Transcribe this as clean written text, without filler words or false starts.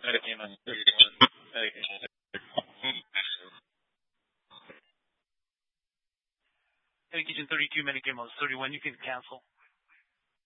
Medication 31. Medication. Medication 32, Medicare 31. You can cancel.